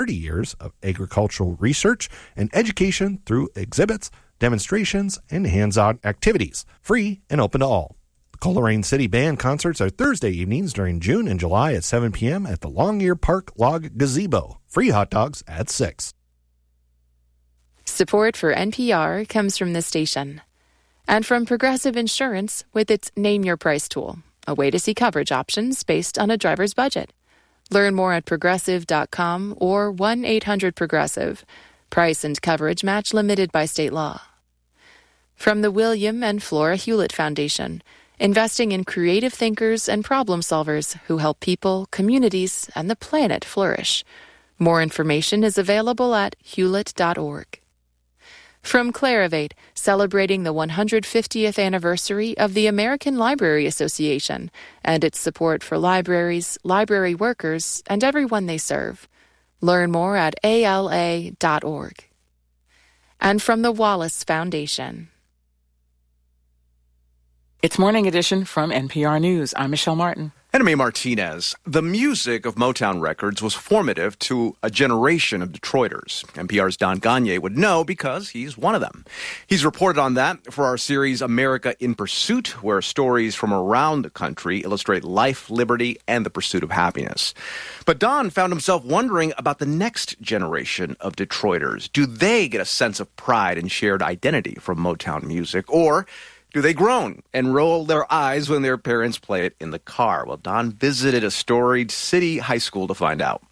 30 years of agricultural research and education through exhibits, demonstrations, and hands-on activities, free and open to all. The Coleraine City Band concerts are Thursday evenings during June and July at 7 p.m. at the Longyear Park Log Gazebo. Free hot dogs at 6. Support for NPR comes from this station and from Progressive Insurance with its Name Your Price tool, a way to see coverage options based on a driver's budget. Learn more at Progressive.com or 1-800-PROGRESSIVE. Price and coverage match limited by state law. From the William and Flora Hewlett Foundation, investing in creative thinkers and problem solvers who help people, communities, and the planet flourish. More information is available at hewlett.org. From Clarivate, celebrating the 150th anniversary of the American Library Association and its support for libraries, library workers, and everyone they serve. Learn more at ala.org. And from the Wallace Foundation. It's Morning Edition from NPR News. I'm Michelle Martin. And I'm A. Martinez. The music of Motown Records was formative to a generation of Detroiters. NPR's Don Gagné would know because he's one of them. He's reported on that for our series America in Pursuit, where stories from around the country illustrate life, liberty, and the pursuit of happiness. But Don found himself wondering about the next generation of Detroiters. Do they get a sense of pride and shared identity from Motown music, or do they groan and roll their eyes when their parents play it in the car? Well, Don visited a storied city high school to find out.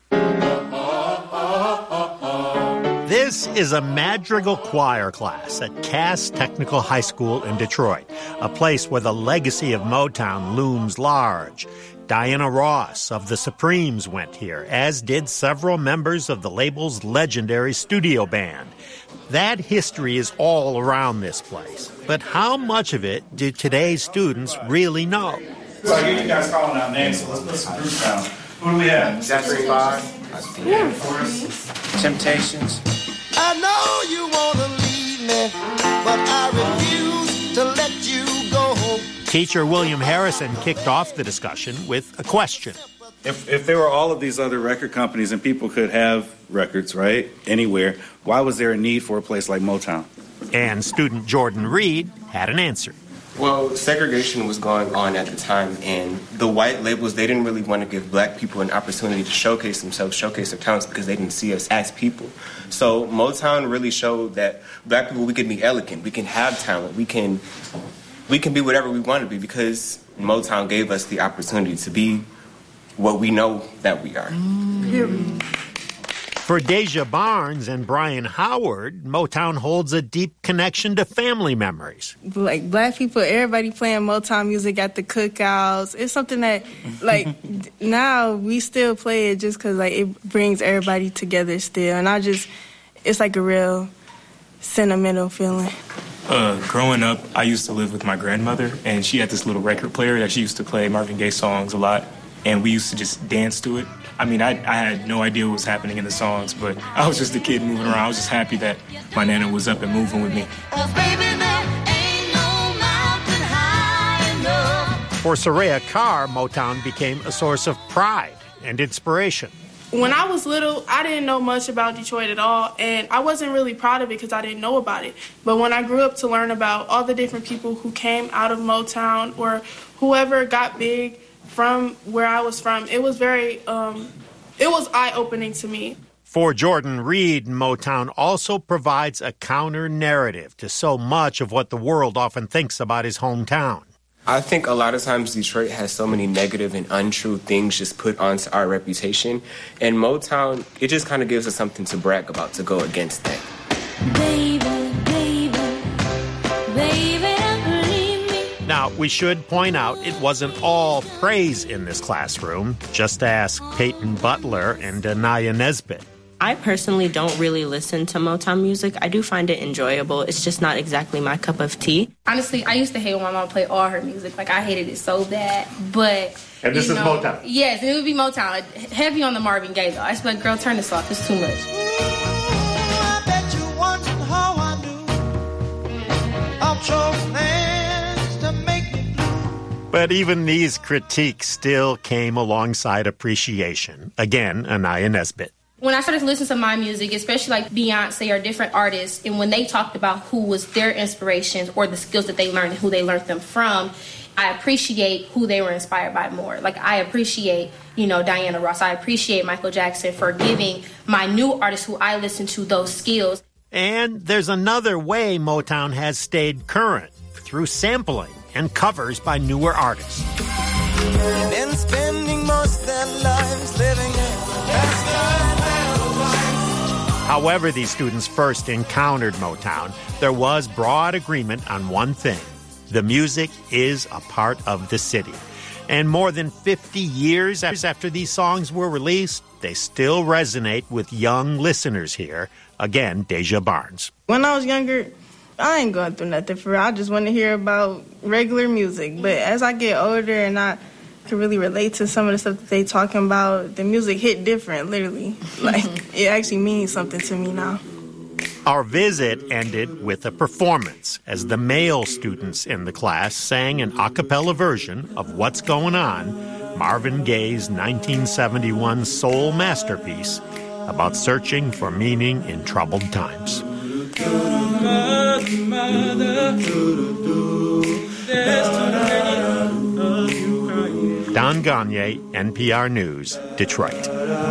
This is a madrigal choir class at Cass Technical High School in Detroit, a place where the legacy of Motown looms large. Diana Ross of the Supremes went here, as did several members of the label's legendary studio band. That history is all around this place. But how much of it do today's students really know? So I hear you guys calling out names, so let's put some groups down. Who do we have? Zachary 5. Yeah. Temptations. I know you want to leave me, but I refuse to let you go. Teacher William Harrison kicked off the discussion with a question. If there were all of these other record companies and people could have records, right, anywhere, why was there a need for a place like Motown? And student Jordan Reed had an answer. Well, segregation was going on at the time, and the white labels, they didn't really want to give black people an opportunity to showcase themselves, showcase their talents, because they didn't see us as people. So Motown really showed that black people, we can be elegant, we can have talent, we can be whatever we want to be, because Motown gave us the opportunity to be what we know that we are. For Deja Barnes and Brian Howard, Motown holds a deep connection to family memories. Like, black people, everybody playing Motown music at the cookouts. It's something that, like, now we still play it just because, like, it brings everybody together still. And it's like a real sentimental feeling. Growing up, I used to live with my grandmother, and she had this little record player that she used to play Marvin Gaye songs a lot, and we used to just dance to it. I mean, I had no idea what was happening in the songs, but I was just a kid moving around. I was just happy that my Nana was up and moving with me. For Soraya Carr, Motown became a source of pride and inspiration. When I was little, I didn't know much about Detroit at all, and I wasn't really proud of it because I didn't know about it. But when I grew up to learn about all the different people who came out of Motown or whoever got big from where I was from, it was very, it was eye-opening to me. For Jordan Reed, Motown also provides a counter-narrative to so much of what the world often thinks about his hometown. I think a lot of times Detroit has so many negative and untrue things just put onto our reputation. And Motown, it just kind of gives us something to brag about, to go against that. Now, we should point out it wasn't all praise in this classroom. Just ask Peyton Butler and Anaya Nesbitt. I personally don't really listen to Motown music. I do find it enjoyable. It's just not exactly my cup of tea. Honestly, I used to hate when my mom played all her music. Like, I hated it so bad. But, and this is Motown? Yes, it would be Motown. Heavy on the Marvin Gaye, though. I just be like, girl, turn this off. It's too much. I bet you wondered how I knew I'll chose plans to make me blue. But even these critiques still came alongside appreciation. Again, Anaya Nesbitt. When I started to listen to my music, especially like Beyonce or different artists, and when they talked about who was their inspirations or the skills that they learned and who they learned them from, I appreciate who they were inspired by more. Like, I appreciate, Diana Ross. I appreciate Michael Jackson for giving my new artists who I listen to those skills. And there's another way Motown has stayed current, through sampling and covers by newer artists. Been spending most their lives living in the best of their lives. However these students first encountered Motown, there was broad agreement on one thing. The music is a part of the city. And more than 50 years after these songs were released, they still resonate with young listeners here. Again, Deja Barnes. When I was younger, I ain't going through nothing for real. I just want to hear about regular music. But as I get older and I can really relate to some of the stuff that they talking about, the music hit different, literally. Like, it actually means something to me now. Our visit ended with a performance as the male students in the class sang an a cappella version of What's Going On, Marvin Gaye's 1971 soul masterpiece about searching for meaning in troubled times. Don Gagne, NPR News, Detroit.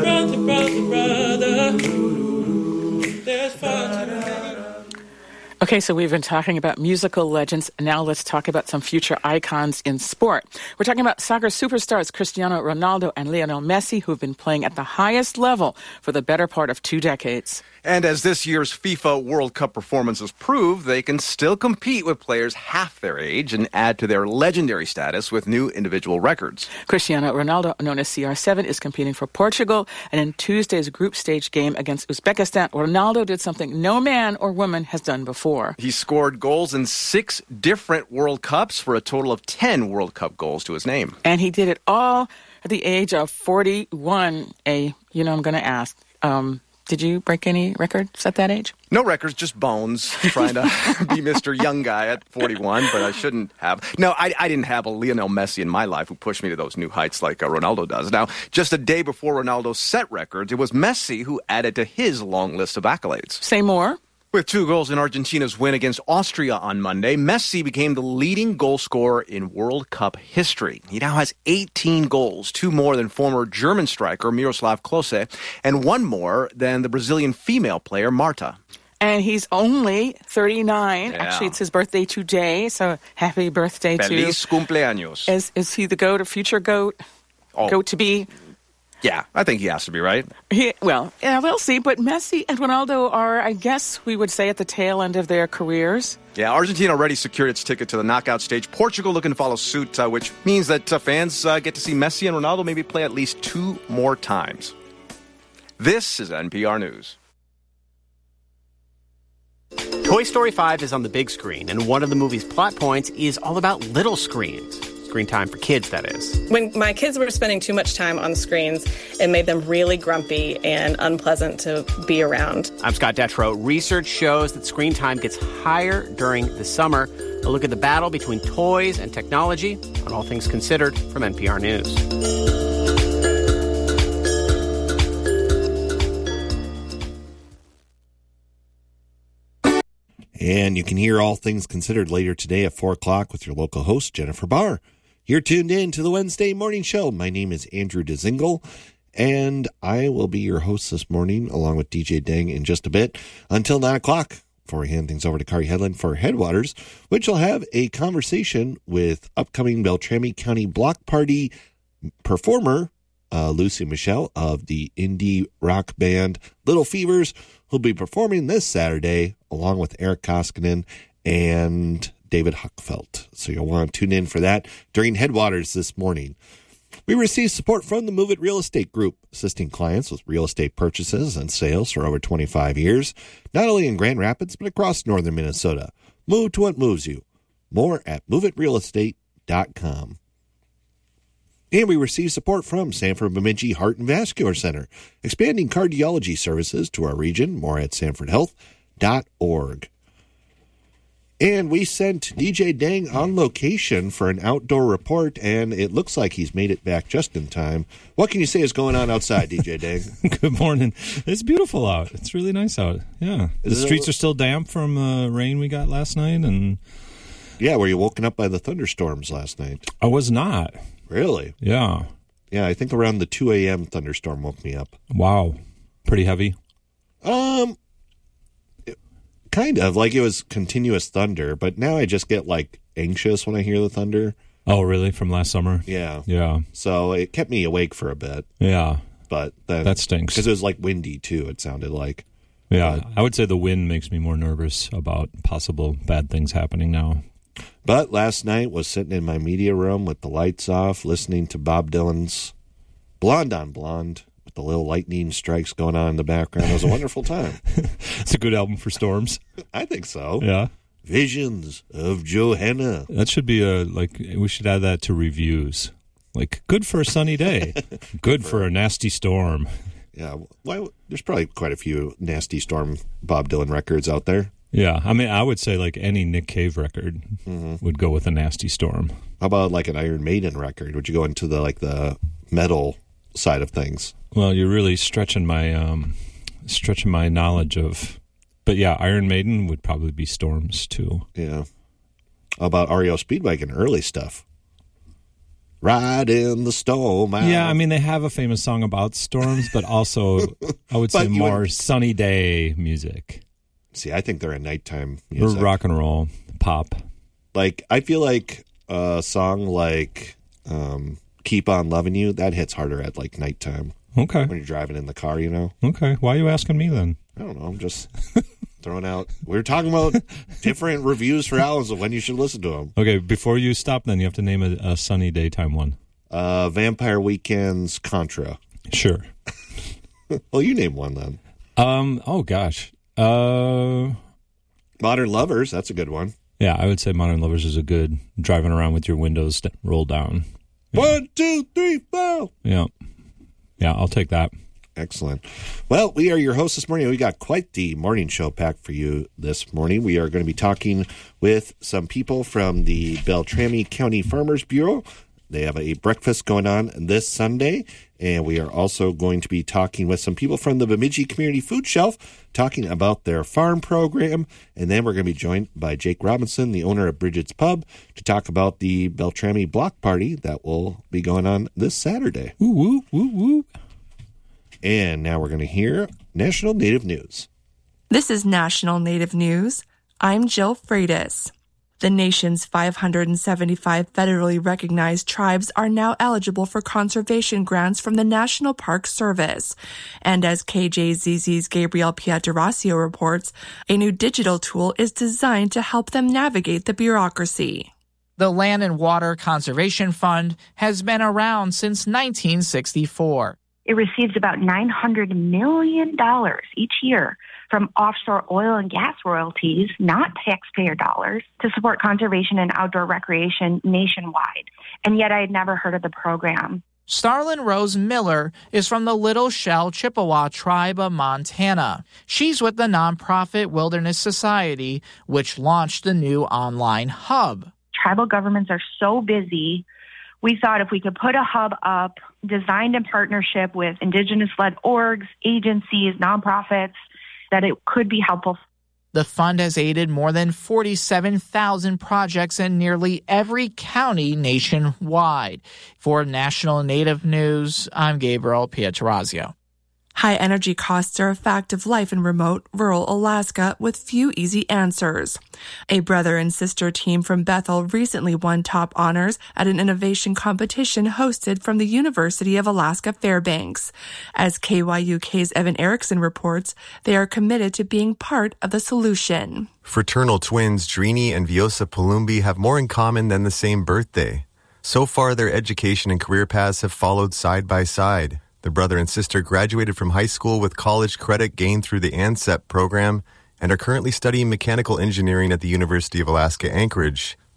Okay, so we've been talking about musical legends. Now let's talk about some future icons in sport. We're talking about soccer superstars Cristiano Ronaldo and Lionel Messi, who've been playing at the highest level for the better part of 2 decades. And as this year's FIFA World Cup performances prove, they can still compete with players half their age and add to their legendary status with new individual records. Cristiano Ronaldo, known as CR7, is competing for Portugal, and in Tuesday's group stage game against Uzbekistan, Ronaldo did something no man or woman has done before. He scored goals in 6 different World Cups for a total of 10 World Cup goals to his name. And he did it all at the age of 41. I'm going to ask, did you break any records at that age? No records, just bones, trying to be Mr. Young Guy at 41, but I shouldn't have. No, I didn't have a Lionel Messi in my life who pushed me to those new heights like Ronaldo does. Now, just a day before Ronaldo set records, it was Messi who added to his long list of accolades. Say more. With 2 goals in Argentina's win against Austria on Monday, Messi became the leading goal scorer in World Cup history. He now has 18 goals, 2 more than former German striker Miroslav Klose, and 1 more than the Brazilian female player Marta. And he's only 39. Yeah. Actually, it's his birthday today, so happy birthday to... Feliz cumpleaños. Is he the GOAT, a future GOAT? Oh. GOAT to be? Yeah, I think he has to be, right? We'll see. But Messi and Ronaldo are, I guess we would say, at the tail end of their careers. Yeah, Argentina already secured its ticket to the knockout stage. Portugal looking to follow suit, which means that fans get to see Messi and Ronaldo maybe play at least 2 more times. This is NPR News. Toy Story 5 is on the big screen, and one of the movie's plot points is all about little screens. Screen time for kids, that is. When my kids were spending too much time on screens, it made them really grumpy and unpleasant to be around. I'm Scott Detrow. Research shows that screen time gets higher during the summer. A look at the battle between toys and technology on All Things Considered from NPR News. And you can hear All Things Considered later today at 4 o'clock with your local host, Jennifer Barr. You're tuned in to the Wednesday Morning Show. My name is Andrew DeZingle, and I will be your host this morning, along with DJ Dang in just a bit, until 9 o'clock. Before we hand things over to Kari Hedlund for Headwaters, which will have a conversation with upcoming Beltrami County Block Party performer, Lucy Michelle of the indie rock band Little Fevers, who'll be performing this Saturday along with Eric Koskinen and David Huckfelt. So you'll want to tune in for that during Headwaters this morning. We received support from the Move It Real Estate Group, assisting clients with real estate purchases and sales for over 25 years, not only in Grand Rapids, but across northern Minnesota. Move to what moves you. More at moveitrealestate.com. And we received support from Sanford Bemidji Heart and Vascular Center, expanding cardiology services to our region. More at sanfordhealth.org. And we sent DJ Dang on location for an outdoor report, and it looks like he's made it back just in time. What can you say is going on outside, DJ Dang? Good morning. It's beautiful out. It's really nice out. Yeah. The streets are still damp from rain we got last night. And yeah, were you woken up by the thunderstorms last night? I was not. Really? Yeah. Yeah, I think around the 2 a.m. thunderstorm woke me up. Wow. Pretty heavy? Kind of. Like it was continuous thunder, but now I just get like anxious when I hear the thunder. Oh, really? From last summer? Yeah. Yeah. So it kept me awake for a bit. Yeah. But then, that stinks. Because it was like windy too, it sounded like. Yeah. But I would say the wind makes me more nervous about possible bad things happening now. But last night was sitting in my media room with the lights off, listening to Bob Dylan's Blonde on Blonde with the little lightning strikes going on in the background. It was a wonderful time. It's a good album for storms. I think so. Yeah. Visions of Johanna. That should be we should add that to reviews. Like, good for a sunny day. Good for a nasty storm. Yeah. There's probably quite a few nasty storm Bob Dylan records out there. Yeah, I mean, I would say like any Nick Cave record would go with a nasty storm. How about like an Iron Maiden record? Would you go into the metal side of things? Well, you're really stretching my knowledge of, but yeah, Iron Maiden would probably be storms too. Yeah. How about REO Speedwagon early stuff? Ride in the storm. Yeah, I mean, they have a famous song about storms, but also I would say more sunny day music. See, I think they're a nighttime music. Or rock and roll, pop. Like, I feel like a song like Keep On Loving You, that hits harder at like nighttime. Okay. When you're driving in the car, you know? Okay. Why are you asking me then? I don't know. I'm just throwing out. We were talking about different reviews for albums of when you should listen to them. Okay, before you stop, then you have to name a sunny daytime one. Vampire Weekend's Contra. Sure. Well, you name one then. Oh, gosh. Modern Lovers, that's a good one. Yeah, I would say Modern Lovers is a good driving around with your windows rolled down. Yeah. 1, 2, 3, 4. Yeah. Yeah, I'll take that. Excellent. Well, we are your hosts this morning. We got quite the morning show packed for you this morning. We are going to be talking with some people from the Beltrami County Farmers Bureau. They have a breakfast going on this Sunday, and we are also going to be talking with some people from the Bemidji Community Food Shelf, talking about their farm program, and then we're going to be joined by Jake Robinson, the owner of Bridget's Pub, to talk about the Beltrami Block Party that will be going on this Saturday. Woo, woo, woo, woo. And now we're going to hear National Native News. This is National Native News. I'm Jill Freitas. The nation's 575 federally recognized tribes are now eligible for conservation grants from the National Park Service. And as KJZZ's Gabriel Pietrasio reports, a new digital tool is designed to help them navigate the bureaucracy. The Land and Water Conservation Fund has been around since 1964. It receives about $900 million each year from offshore oil and gas royalties, not taxpayer dollars, to support conservation and outdoor recreation nationwide. And yet I had never heard of the program. Starlin Rose Miller is from the Little Shell Chippewa tribe of Montana. She's with the nonprofit Wilderness Society, which launched the new online hub. Tribal governments are so busy. We thought if we could put a hub up, designed in partnership with Indigenous-led orgs, agencies, nonprofits, that it could be helpful. The fund has aided more than 47,000 projects in nearly every county nationwide. For National Native News, I'm Gabriel Pietrasio. High energy costs are a fact of life in remote, rural Alaska with few easy answers. A brother and sister team from Bethel recently won top honors at an innovation competition hosted from the University of Alaska Fairbanks. As KYUK's Evan Erickson reports, they are committed to being part of the solution. Fraternal twins Drini and Viosa Palumbi have more in common than the same birthday. So far, their education and career paths have followed side by side. The brother and sister graduated from high school with college credit gained through the ANCEP program and are currently studying mechanical engineering at the University of Alaska Anchorage.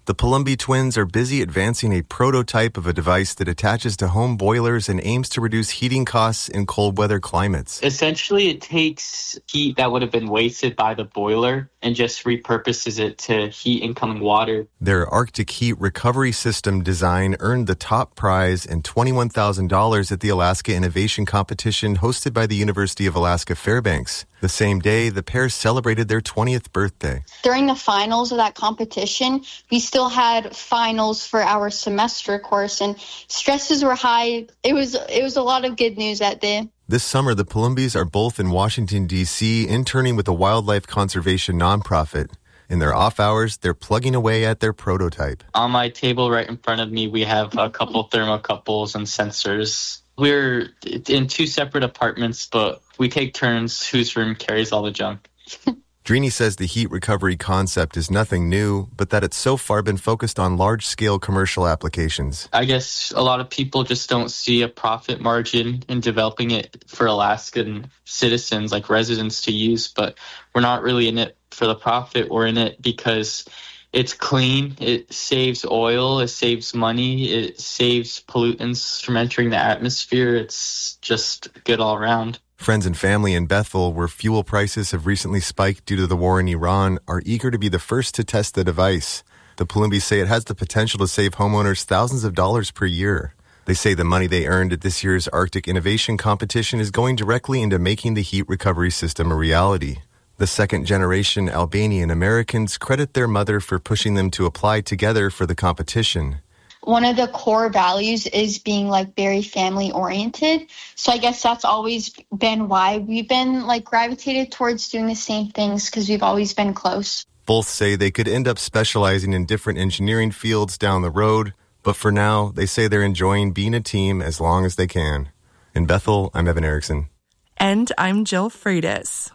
The Palumbi twins are busy advancing a prototype of a device that attaches to home boilers and aims to reduce heating costs in cold weather climates. Essentially, it takes heat that would have been wasted by the boiler and just repurposes it to heat incoming water. Their Arctic heat recovery system design earned the top prize and $21,000 at the Alaska Innovation Competition hosted by the University of Alaska Fairbanks. The same day, the pair celebrated their 20th birthday. During the finals of that competition, we still had finals for our semester course, and stresses were high. It was a lot of good news that day. This summer, the Palumbis are both in Washington, D.C., interning with a wildlife conservation nonprofit. In their off hours, they're plugging away at their prototype. On my table right in front of me, we have a couple thermocouples and sensors. We're in two separate apartments, but we take turns whose room carries all the junk. Drini says the heat recovery concept is nothing new, but that it's so far been focused on large-scale commercial applications. I guess a lot of people just don't see a profit margin in developing it for Alaskan citizens, like residents, to use, but we're not really in it for the profit. We're in it because it's clean, it saves oil, it saves money, it saves pollutants from entering the atmosphere. It's just good all around. Friends and family in Bethel, where fuel prices have recently spiked due to the war in Iran, are eager to be the first to test the device. The Palumbis say it has the potential to save homeowners thousands of dollars per year. They say the money they earned at this year's Arctic Innovation Competition is going directly into making the heat recovery system a reality. The second-generation Albanian Americans credit their mother for pushing them to apply together for the competition. One of the core values is being very family oriented. So I guess that's always been why we've been gravitated towards doing the same things, because we've always been close. Both say they could end up specializing in different engineering fields down the road, but for now, they say they're enjoying being a team as long as they can. In Bethel, I'm Evan Erickson. And I'm Jill Freitas.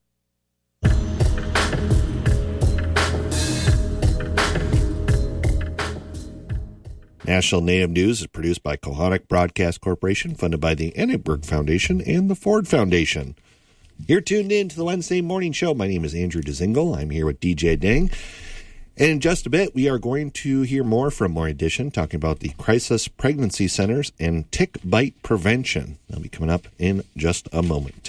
National Native News is produced by Kohonic Broadcast Corporation, funded by the Annenberg Foundation and the Ford Foundation. You're tuned in to the Wednesday Morning Show. My name is Andrew Dezingle. I'm here with DJ Dang. And in just a bit, we are going to hear more from More Edition, talking about the crisis pregnancy centers and tick bite prevention. That'll be coming up in just a moment.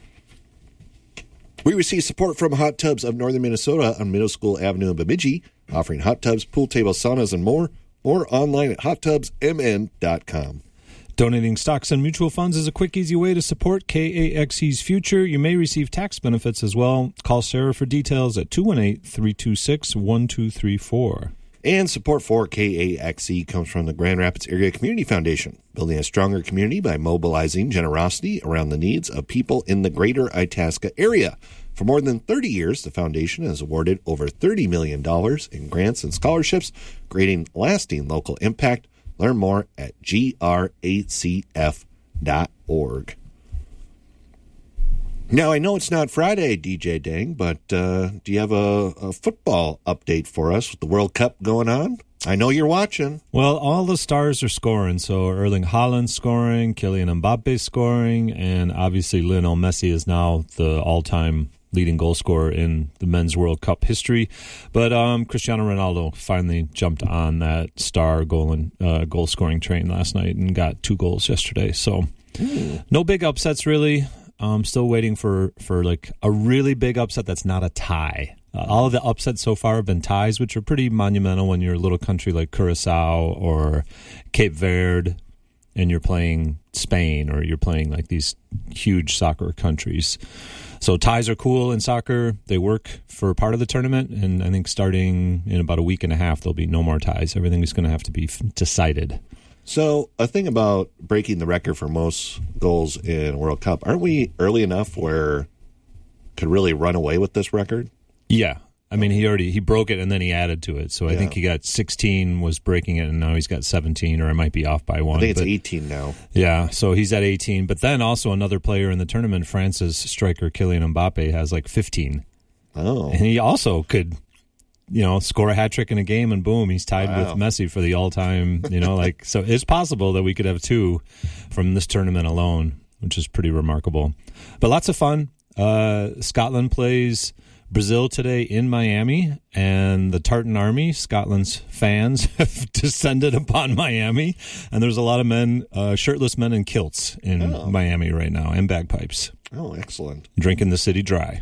We receive support from Hot Tubs of Northern Minnesota on Middle School Avenue in Bemidji, offering hot tubs, pool tables, saunas, and more, or online at hottubsmn.com. Donating stocks and mutual funds is a quick, easy way to support KAXE's future. You may receive tax benefits as well. Call Sarah for details at 218-326-1234. And support for KAXE comes from the Grand Rapids Area Community Foundation, building a stronger community by mobilizing generosity around the needs of people in the greater Itasca area. For more than 30 years, the foundation has awarded over $30 million in grants and scholarships, creating lasting local impact. Learn more at gracf.org. Now, I know it's not Friday, DJ Dang, but do you have a football update for us with the World Cup going on? I know you're watching. Well, all the stars are scoring. So Erling Haaland scoring, Kylian Mbappe scoring, and obviously Lionel Messi is now the all-time leading goal scorer in the men's World Cup history. But Cristiano Ronaldo finally jumped on that star goal scoring train last night and got 2 goals yesterday. So no big upsets really. Still waiting for a really big upset that's not a tie. All of the upsets so far have been ties, which are pretty monumental when you're a little country like Curacao or Cape Verde and you're playing Spain, or you're playing these huge soccer countries. So ties are cool in soccer. They work for part of the tournament, and I think starting in about a week and a half, there'll be no more ties. Everything is going to have to be decided. So a thing about breaking the record for most goals in a World Cup, aren't we early enough where could really run away with this record? Yeah. I mean, he broke it and then he added to it. So I think he got 16, was breaking it, and now he's got 17, or I might be off by 1. I think it's 18 now. Yeah, so he's at 18. But then also another player in the tournament, France's striker Kylian Mbappe, has 15. Oh. And he also could, score a hat trick in a game, and boom, he's tied with Messi for the all-time, so it's possible that we could have 2 from this tournament alone, which is pretty remarkable. But lots of fun. Scotland plays Brazil today in Miami, and the Tartan Army, Scotland's fans, have descended upon Miami, and there's a lot of men, shirtless men in kilts in Miami right now, and bagpipes. Oh, excellent. Drinking the city dry.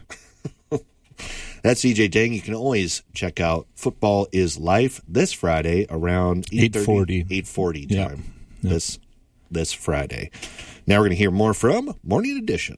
That's CJ Dang. You can always check out Football is Life this Friday around 8:40 time. Yeah. This Friday. Now we're going to hear more from Morning Edition.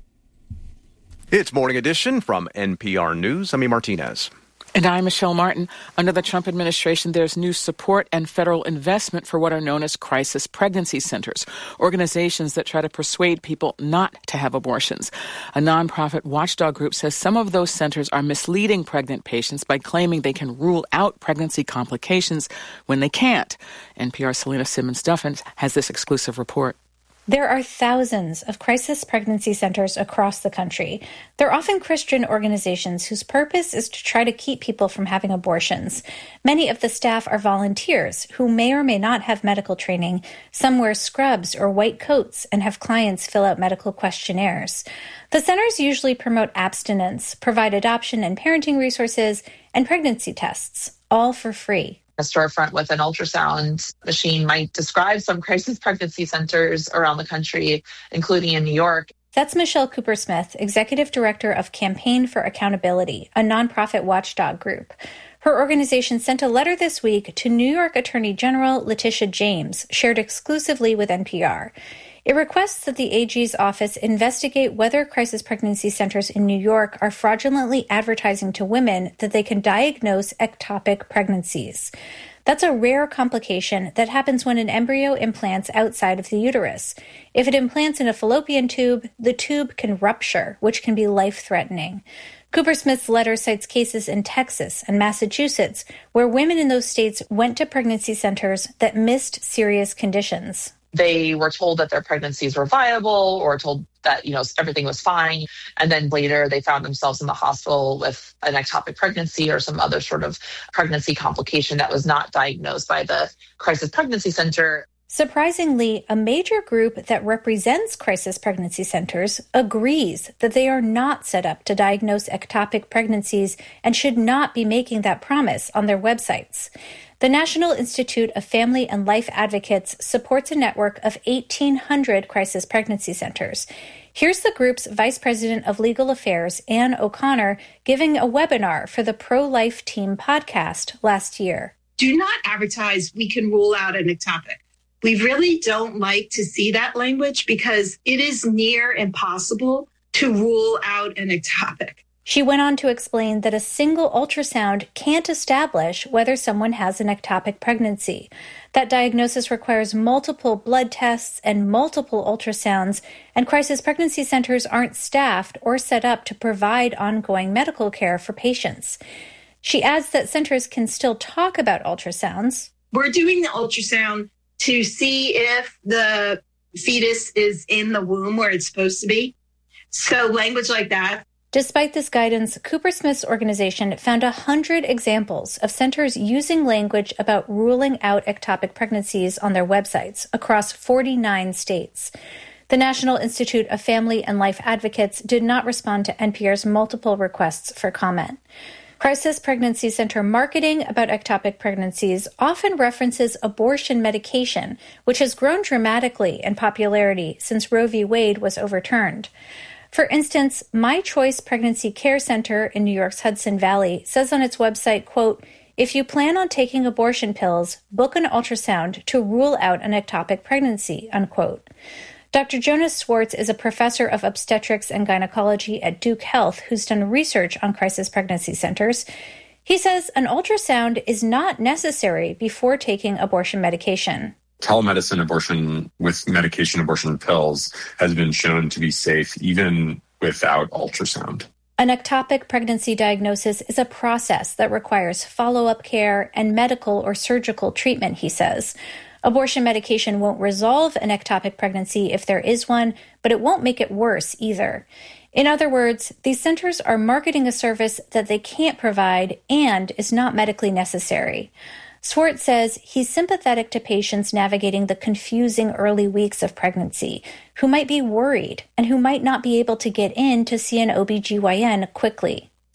It's Morning Edition from NPR News. I'm E. Martinez. And I'm Michelle Martin. Under the Trump administration, there's new support and federal investment for what are known as crisis pregnancy centers, organizations that try to persuade people not to have abortions. A nonprofit watchdog group says some of those centers are misleading pregnant patients by claiming they can rule out pregnancy complications when they can't. NPR's Selena Simmons-Duffin has this exclusive report. There are thousands of crisis pregnancy centers across the country. They're often Christian organizations whose purpose is to try to keep people from having abortions. Many of the staff are volunteers who may or may not have medical training. Some wear scrubs or white coats and have clients fill out medical questionnaires. The centers usually promote abstinence, provide adoption and parenting resources, and pregnancy tests, all for free. A storefront with an ultrasound machine might describe some crisis pregnancy centers around the country, including in New York. That's Michelle Cooper-Smith, Executive Director of Campaign for Accountability, a nonprofit watchdog group. Her organization sent a letter this week to New York Attorney General Letitia James, shared exclusively with NPR. It requests that the AG's office investigate whether crisis pregnancy centers in New York are fraudulently advertising to women that they can diagnose ectopic pregnancies. That's a rare complication that happens when an embryo implants outside of the uterus. If it implants in a fallopian tube, the tube can rupture, which can be life-threatening. Cooper-Smith's letter cites cases in Texas and Massachusetts where women in those states went to pregnancy centers that missed serious conditions. They were told that their pregnancies were viable or told that, everything was fine. And then later they found themselves in the hospital with an ectopic pregnancy or some other sort of pregnancy complication that was not diagnosed by the crisis pregnancy center. Surprisingly, a major group that represents crisis pregnancy centers agrees that they are not set up to diagnose ectopic pregnancies and should not be making that promise on their websites. The National Institute of Family and Life Advocates supports a network of 1,800 crisis pregnancy centers. Here's the group's Vice President of Legal Affairs, Ann O'Connor, giving a webinar for the Pro-Life Team podcast last year. Do not advertise we can rule out an ectopic. We really don't like to see that language because it is near impossible to rule out an ectopic. She went on to explain that a single ultrasound can't establish whether someone has an ectopic pregnancy. That diagnosis requires multiple blood tests and multiple ultrasounds, and crisis pregnancy centers aren't staffed or set up to provide ongoing medical care for patients. She adds that centers can still talk about ultrasounds. We're doing the ultrasound to see if the fetus is in the womb where it's supposed to be. So language like that. Despite this guidance, Cooper-Smith's organization found 100 examples of centers using language about ruling out ectopic pregnancies on their websites across 49 states. The National Institute of Family and Life Advocates did not respond to NPR's multiple requests for comment. Crisis pregnancy center marketing about ectopic pregnancies often references abortion medication, which has grown dramatically in popularity since Roe v. Wade was overturned. For instance, My Choice Pregnancy Care Center in New York's Hudson Valley says on its website, quote, "If you plan on taking abortion pills, book an ultrasound to rule out an ectopic pregnancy," unquote. Dr. Jonas Swartz is a professor of obstetrics and gynecology at Duke Health who's done research on crisis pregnancy centers. He says an ultrasound is not necessary before taking abortion medication. Telemedicine abortion with medication abortion pills has been shown to be safe even without ultrasound. An ectopic pregnancy diagnosis is a process that requires follow-up care and medical or surgical treatment, he says. Abortion medication won't resolve an ectopic pregnancy if there is one, but it won't make it worse either. In other words, these centers are marketing a service that they can't provide and is not medically necessary. Swartz says he's sympathetic to patients navigating the confusing early weeks of pregnancy, who might be worried and who might not be able to get in to see an OBGYN quickly.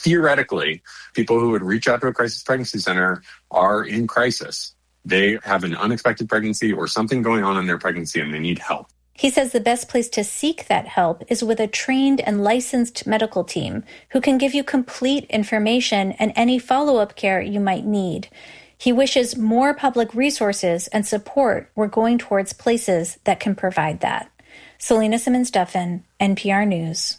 theoretically, people who would reach out to a crisis pregnancy center are in crisis. They have an unexpected pregnancy or something going on in their pregnancy and they need help. He says the best place to seek that help is with a trained and licensed medical team who can give you complete information and any follow-up care you might need. He wishes more public resources and support were going towards places that can provide that. Selena Simmons-Duffin, NPR News.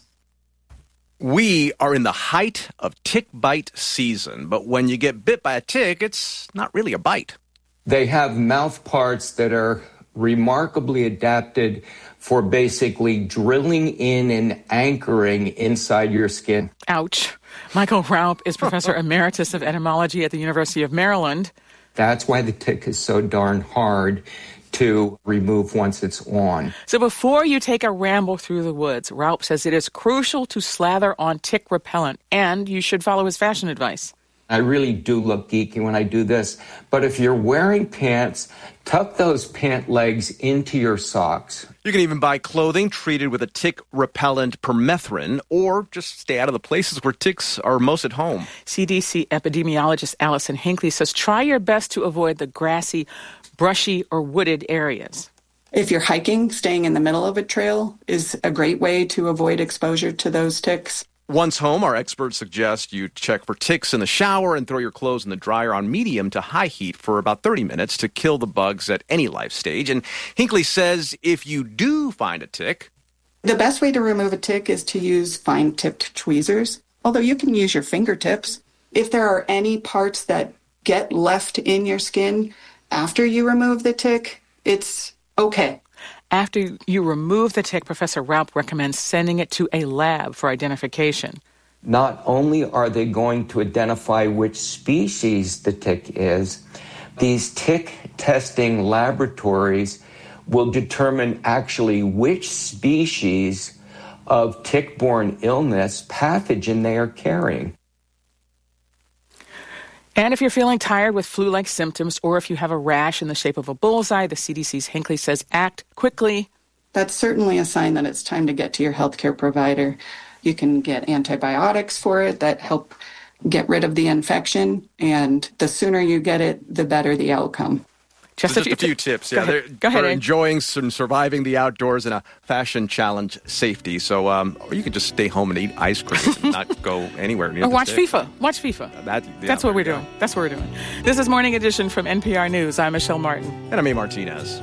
We are in the height of tick bite season, but when you get bit by a tick, it's not really a bite. They have mouth parts that are remarkably adapted for basically drilling in and anchoring inside your skin. Ouch. Michael Raup is Professor Emeritus of Etymology at the University of Maryland. That's why the tick is so darn hard to remove once it's on. So before you take a ramble through the woods, Raup says it is crucial to slather on tick repellent, and you should follow his fashion advice. I really do look geeky when I do this, but if you're wearing pants, tuck those pant legs into your socks. You can even buy clothing treated with a tick repellent permethrin, or just stay out of the places where ticks are most at home. CDC epidemiologist Allison Hinckley says try your best to avoid the grassy, brushy, or wooded areas. If you're hiking, staying in the middle of a trail is a great way to avoid exposure to those ticks. Once home, our experts suggest you check for ticks in the shower and throw your clothes in the dryer on medium to high heat for about 30 minutes to kill the bugs at any life stage. And Hinckley says if you do find a tick, the best way to remove a tick is to use fine-tipped tweezers, although you can use your fingertips. If there are any parts that get left in your skin after you remove the tick, it's okay. After you remove the tick, Professor Raup recommends sending it to a lab for identification. Not only are they going to identify which species the tick is, these tick testing laboratories will determine actually which species of tick-borne illness pathogen they are carrying. And if you're feeling tired with flu-like symptoms, or if you have a rash in the shape of a bullseye, the CDC's Hinckley says act quickly. That's certainly a sign that it's time to get to your healthcare provider. You can get antibiotics for it that help get rid of the infection, and the sooner you get it, the better the outcome. Just a few tips. Go ahead, for enjoying some surviving the outdoors in a fashion challenge safety. So, or you can just stay home and eat ice cream and not go anywhere near or the watch stick. FIFA. Watch FIFA. That's what we're doing. That's what we're doing. This is Morning Edition from NPR News. I'm Michelle Martin. And I'm A. Martinez.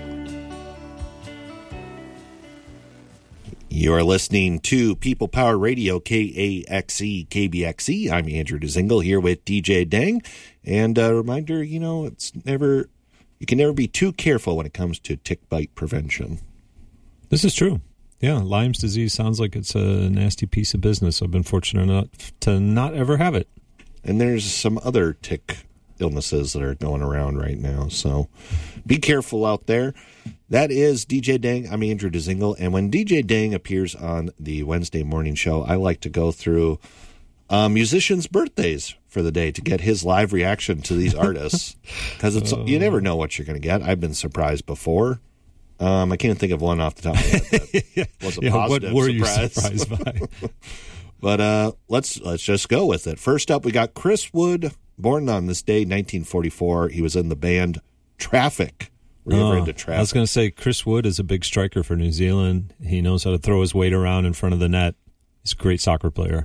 You're listening to People Power Radio, KAXE, KBXE. I'm Andrew Dzingel here with DJ Dang. And a reminder, you can never be too careful when it comes to tick bite prevention. This is true. Yeah, Lyme's disease sounds like it's a nasty piece of business. I've been fortunate enough to not ever have it. And there's some other tick illnesses that are going around right now. So be careful out there. That is DJ Dang. I'm Andrew Dzingel. And when DJ Dang appears on the Wednesday morning show, I like to go through musicians' birthdays for the day to get his live reaction to these artists. Because you never know what you're going to get. I've been surprised before. I can't think of one off the top of my head that was a positive what were surprise. you surprised by? But let's just go with it. First up, we got Chris Wood, born on this day, 1944. He was in the band Traffic. Were you ever into Traffic? I was going to say Chris Wood is a big striker for New Zealand. He knows how to throw his weight around in front of the net. He's a great soccer player.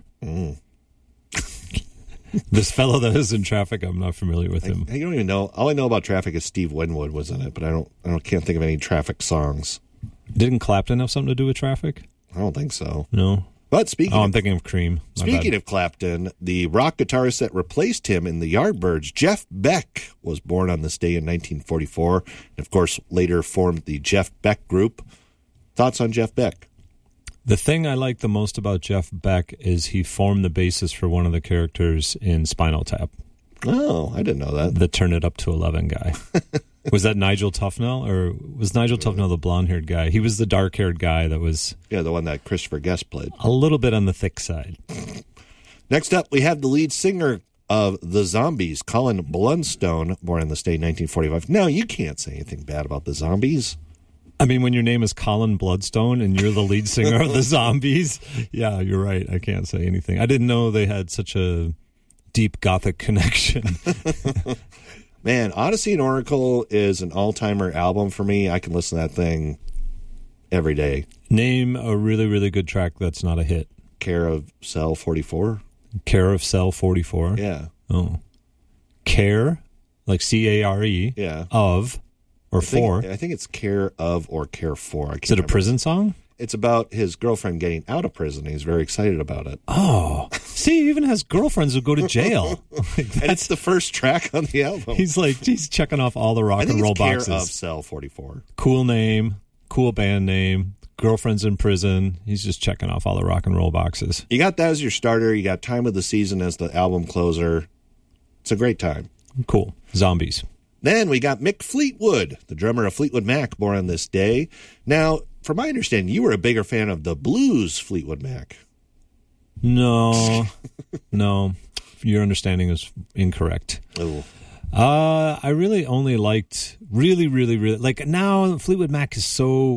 This fellow that is in Traffic, I'm not familiar with him. I don't even know. All I know about Traffic is Steve Winwood was in it, but I can't think of any Traffic songs. Didn't Clapton have something to do with Traffic? I don't think so. No. But speaking I'm thinking of Cream. Speaking of Clapton, the rock guitarist that replaced him in the Yardbirds, Jeff Beck, was born on this day in 1944, and of course later formed the Jeff Beck Group. Thoughts on Jeff Beck? The thing I like the most about Jeff Beck is he formed the basis for one of the characters in Spinal Tap. Oh, I didn't know that. The Turn It Up to 11 guy. Was that Nigel Tufnell, or was Nigel Tufnell the blonde-haired guy? He was the dark-haired guy that was... Yeah, the one that Christopher Guest played. A little bit on the thick side. Next up, we have the lead singer of The Zombies, Colin Blunstone, born on this day, 1945. Now, you can't say anything bad about The Zombies. I mean, when your name is Colin Bloodstone and you're the lead singer of the Zombies, yeah, you're right. I can't say anything. I didn't know they had such a deep Gothic connection. Man, Odyssey and Oracle is an all-timer album for me. I can listen to that thing every day. Name a really, really good track that's not a hit. Carousel 44. Carousel 44? Yeah. Oh. Care, like C-A-R-E, yeah. Of, or for. I think it's Care of or Care for. Is it a prison song? It's about his girlfriend getting out of prison. He's very excited about it. Oh. See, he even has girlfriends who go to jail. And it's the first track on the album. He's checking off all the rock and roll boxes. Care of Cell 44. Cool name, cool band name, girlfriend's in prison. He's just checking off all the rock and roll boxes. You got that as your starter. You got Time of the Season as the album closer. It's a great time. Cool. Zombies. Then we got Mick Fleetwood, the drummer of Fleetwood Mac, born on this day. Now, from my understanding, you were a bigger fan of the blues Fleetwood Mac. No. Your understanding is incorrect. Oh. I really only liked, really, like now Fleetwood Mac is so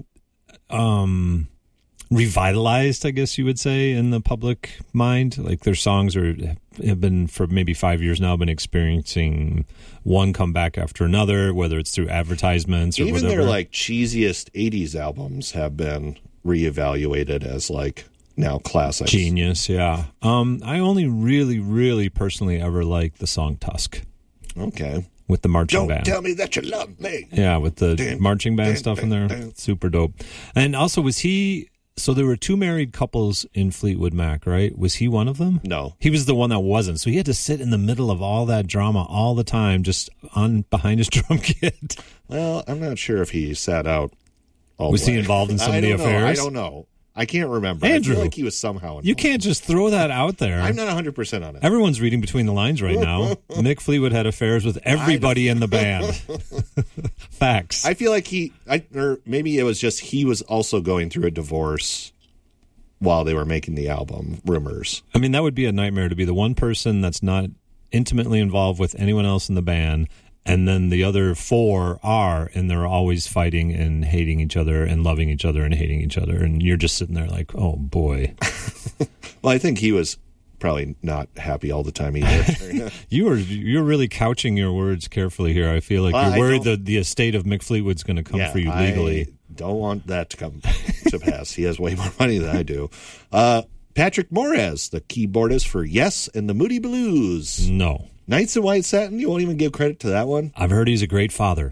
revitalized, I guess you would say, in the public mind. Like their songs have been for maybe 5 years now, been experiencing one comeback after another, whether it's through advertisements or even whatever. Their like cheesiest 80s albums have been reevaluated as like now classics. Genius, yeah. I only really personally ever liked the song Tusk. Okay. With the marching band. Don't tell me that you love me. Yeah, with the marching band stuff in there. Super dope. And also, so there were two married couples in Fleetwood Mac, right? Was he one of them? No. He was the one that wasn't. So he had to sit in the middle of all that drama all the time, just behind his drum kit. Well, I'm not sure if he sat out all Was the way. he involved in some of the affairs? I don't know. I can't remember. Andrew, I feel like he was somehow involved. You can't just throw that out there. I'm not 100% on it. Everyone's reading between the lines right now. Mick Fleetwood had affairs with everybody in the band. Facts. I feel like or maybe it was just he was also going through a divorce while they were making the album, rumors. I mean, that would be a nightmare to be the one person that's not intimately involved with anyone else in the band, and then the other four are, and they're always fighting and hating each other and loving each other and hating each other, and you're just sitting there like, oh, boy. Well, I think he was probably not happy all the time either. You're really couching your words carefully here. I feel like you're worried that the estate of Mick Fleetwood's going to come for you legally. I don't want that to come to pass. He has way more money than I do. Patrick Moraz, the keyboardist for Yes and the Moody Blues. No. Knights in White Satin, you won't even give credit to that one? I've heard he's a great father.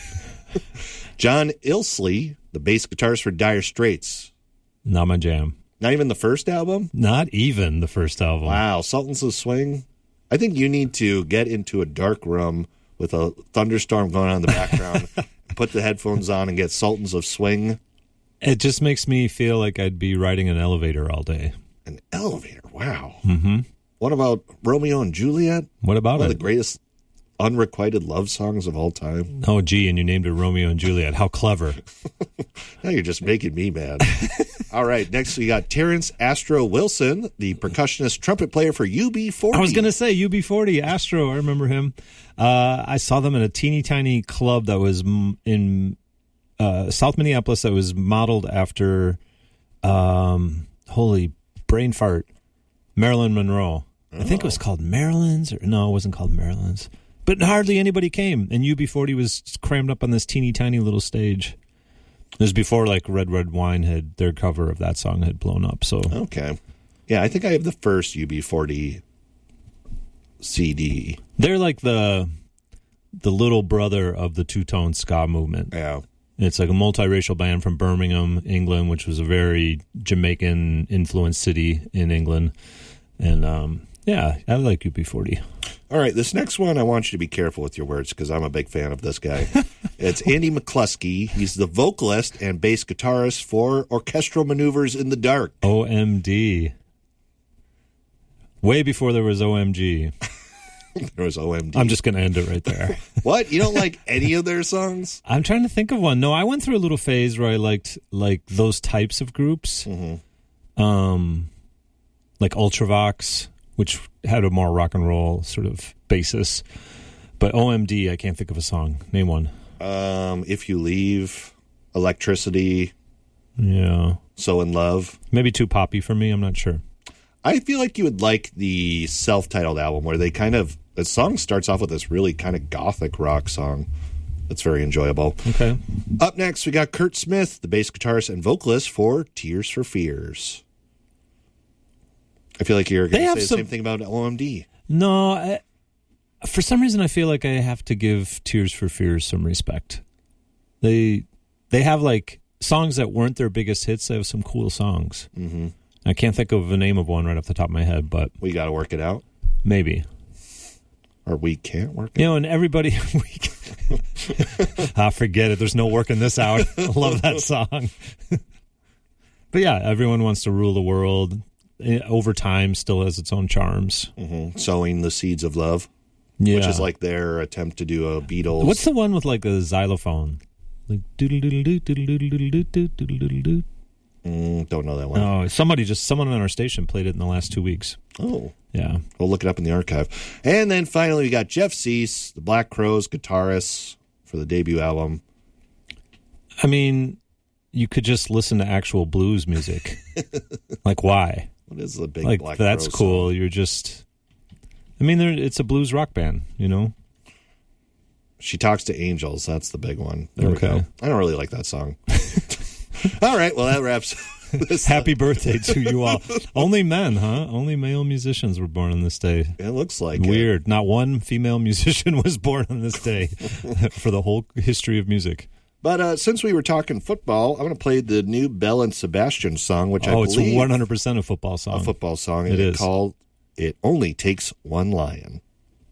John Ilsley, the bass guitarist for Dire Straits. Not my jam. Not even the first album? Not even the first album. Wow, Sultans of Swing? I think you need to get into a dark room with a thunderstorm going on in the background, put the headphones on, and get Sultans of Swing. It just makes me feel like I'd be riding an elevator all day. An elevator? Wow. Mm-hmm. What about Romeo and Juliet? What about One of the greatest unrequited love songs of all time. Oh, gee, and you named it Romeo and Juliet. How clever. Now you're just making me mad. All right, next we got Terrence Astro Wilson, the percussionist trumpet player for UB40. I was going to say UB40, Astro, I remember him. I saw them in a teeny tiny club that was in South Minneapolis that was modeled after, holy brain fart, Marilyn Monroe. I think it was called Marilyn's. No, it wasn't called Marilyn's. But hardly anybody came, and UB40 was crammed up on this teeny tiny little stage. It was before like Red Red Wine their cover of that song had blown up. So okay, yeah, I think I have the first UB40 CD. They're like the little brother of the two-tone ska movement. Yeah. It's like a multiracial band from Birmingham, England, which was a very Jamaican-influenced city in England. And, yeah, I like UB40. All right, this next one, I want you to be careful with your words because I'm a big fan of this guy. It's Andy McCluskey. He's the vocalist and bass guitarist for Orchestral Maneuvers in the Dark. OMD. Way before there was OMG. There was OMD. I'm just going to end it right there. What? You don't like any of their songs? I'm trying to think of one. No, I went through a little phase where I liked like those types of groups. Mm-hmm. Like Ultravox, which had a more rock and roll sort of basis. But OMD, I can't think of a song. Name one. If You Leave Electricity. Yeah. So in Love. Maybe too poppy for me. I'm not sure. I feel like you would like the self-titled album where they the song starts off with this really kind of gothic rock song. That's very enjoyable. Okay. Up next, we got Kurt Smith, the bass guitarist and vocalist for Tears for Fears. I feel like you're going to say the same thing about OMD. No, for some reason I feel like I have to give Tears for Fears some respect. They have like songs that weren't their biggest hits. They have some cool songs. Mm-hmm. I can't think of the name of one right off the top of my head, but we got to work it out. Maybe. Or we can't work it out. And everybody... forget it. There's no working this out. I love that song. But yeah, Everyone Wants to Rule the World. Over time, still has its own charms. Mm-hmm. Sowing the Seeds of Love. Yeah. Which is like their attempt to do a Beatles... What's the one with like a xylophone? Like doodle-doodle-doo, don't know that one. Oh, someone on our station played it in the last 2 weeks. Oh. Yeah. We'll look it up in the archive. And then finally we got Jeff Cease, the Black Crowes guitarist for the debut album. I mean, you could just listen to actual blues music. Like, why? What is the big like, Black that's Crowes cool. song? You're just... I mean, it's a blues rock band, you know? She Talks to Angels. That's the big one. There we Okay. go. I don't really like that song. All right. Well, that wraps this Happy up. birthday to you all. Only men, huh? Only male musicians were born on this day. It looks like Weird. Not one female musician was born on this day for the whole history of music. But since we were talking football, I'm going to play the new Belle and Sebastian song, which I believe... it's 100% a football song. A football song. It is. Called It Only Takes One Lion.